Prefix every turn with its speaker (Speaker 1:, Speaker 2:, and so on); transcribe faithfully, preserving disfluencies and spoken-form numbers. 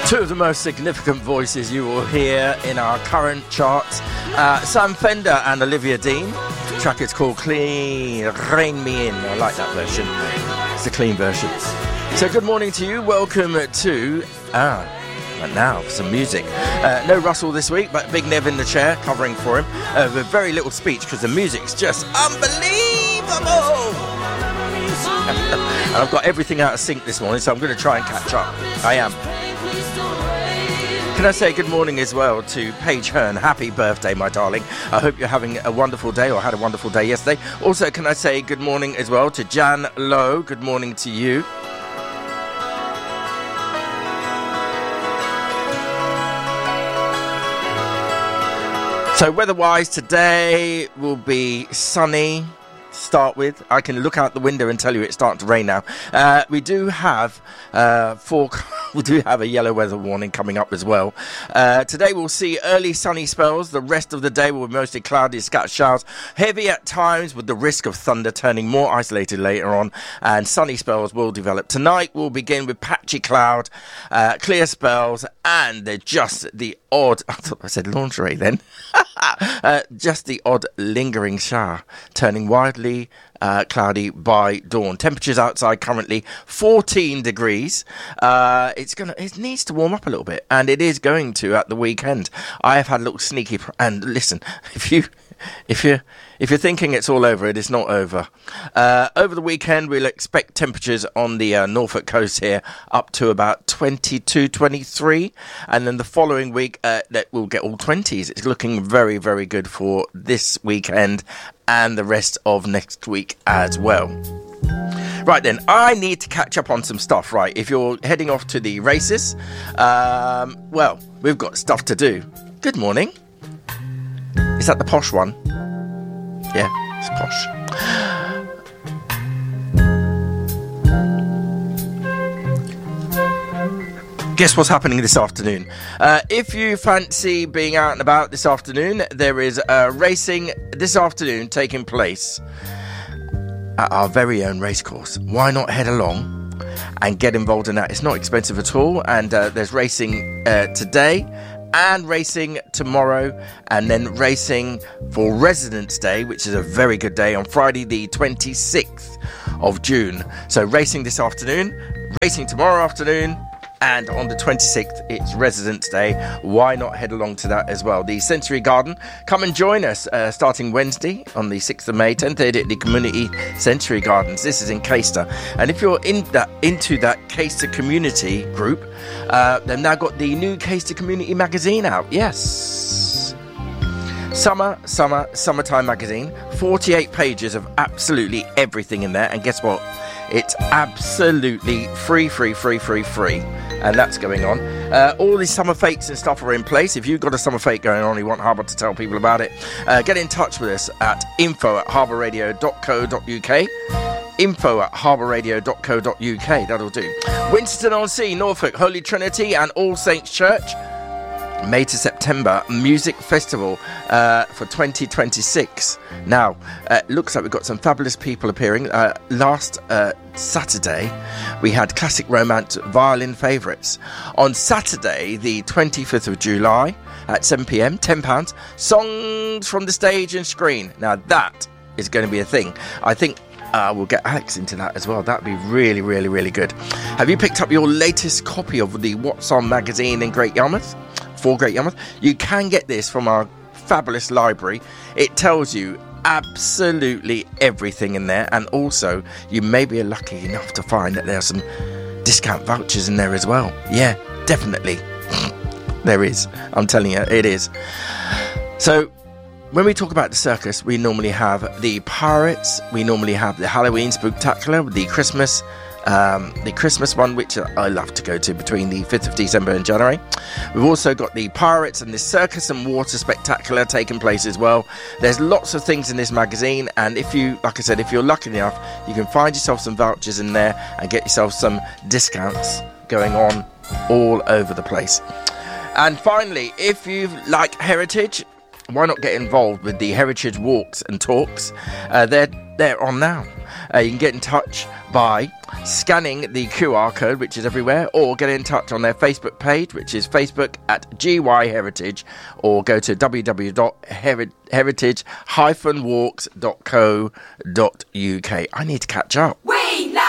Speaker 1: Two of the most significant voices you will hear in our current charts, uh, Sam Fender and Olivia Dean. The track is called Clean, Rein Me In. I like that version. It's the clean version. So good morning to you. Welcome to, ah, and now for some music. Uh, no Russell this week, but Big Nev in the chair covering for him. Uh, with very little speech because the music's just unbelievable. And I've got everything out of sync this morning, so I'm going to try and catch up. I am. Can I say good morning as well to Paige Hearn? Happy birthday, my darling. I hope you're having a wonderful day or had a wonderful day yesterday. Also, can I say good morning as well to Jan Lowe? Good morning to you. So weather-wise, today will be sunny. Start with, I can look out the window and tell you it's starting to rain now. Uh, we do have uh, four. We do have a yellow weather warning coming up as well. Uh, today we'll see early sunny spells. The rest of the day will be mostly cloudy, scattered showers, heavy at times with the risk of thunder turning more isolated later on, and sunny spells will develop. Tonight we'll begin with patchy cloud, uh, clear spells, and they're just the odd. I thought I said lingerie then. uh, just the odd lingering shower, turning widely uh, cloudy by dawn. Temperatures outside currently fourteen degrees. Uh, it's gonna, it needs to warm up a little bit, and it is going to at the weekend. I have had a little sneaky. Pr- and listen, if you, if you, if you're thinking it's all over, it is not over. Uh, over the weekend, we'll expect temperatures on the uh, Norfolk coast here up to about twenty-two, twenty-three, and then the following week uh, that we'll get all twenties. It's looking very, very good for this weekend and the rest of next week as well. Right then, I need to catch up on some stuff, right? If you're heading off to the races, um, well, we've got stuff to do. Good morning. Is that the posh one? Yeah, it's posh. Guess what's happening this afternoon? Uh, if you fancy being out and about this afternoon, there is uh, racing this afternoon taking place at our very own racecourse. Why not head along and get involved in that? It's not expensive at all, and uh, there's racing uh, today and racing tomorrow, and then racing for Residence Day, which is a very good day, on Friday the twenty-sixth of June. So racing this afternoon, racing tomorrow afternoon, and on the twenty-sixth, it's Residence Day. Why not head along to that as well? The Century Garden, come and join us uh, starting Wednesday on the sixth of May, ten thirty at the Community Century Gardens. This is in Caister. And if you're in that, into that Caister community group, uh, they've now got the new Caister Community magazine out. Yes. Summer, summer, summertime magazine. forty-eight pages of absolutely everything in there. And guess what? It's absolutely free, free, free, free, free. And that's going on. Uh, all these summer fakes and stuff are in place. If you've got a summer fake going on, you want Harbour to tell people about it, uh, get in touch with us at info at harbour radio dot co dot uk. info at harbour radio dot co dot uk. That'll do. Winsterton-on-Sea, Norfolk, Holy Trinity and All Saints Church. May to September Music Festival uh, for twenty twenty-six. Now, uh, looks like we've got some fabulous people appearing. Uh, last uh, Saturday, we had classic romance violin favourites. On Saturday, the twenty-fifth of July, at seven p.m, ten pounds, songs from the stage and screen. Now, that is going to be a thing. I think Uh, we'll get Alex into that as well. That'd be really, really, really good. Have you picked up your latest copy of the What's On magazine in Great Yarmouth? For Great Yarmouth? You can get this from our fabulous library. It tells you absolutely everything in there, and also you may be lucky enough to find that there are some discount vouchers in there as well. Yeah, definitely. There is. I'm telling you, it is. So, when we talk about the circus, we normally have the Pirates, we normally have the Halloween Spooktacular, the Christmas, um, the Christmas one, which I love to go to between the fifth of December and January. We've also got the Pirates and the Circus and Water Spectacular taking place as well. There's lots of things in this magazine, and if you, like I said, if you're lucky enough, you can find yourself some vouchers in there and get yourself some discounts going on all over the place. And finally, if you like heritage, why not get involved with the Heritage Walks and Talks? Uh, they're, they're on now. Uh, you can get in touch by scanning the Q R code, which is everywhere, or get in touch on their Facebook page, which is Facebook at G Y Heritage, or go to w w w dot heritage dash walks dot co dot u k. I need to catch up.
Speaker 2: We love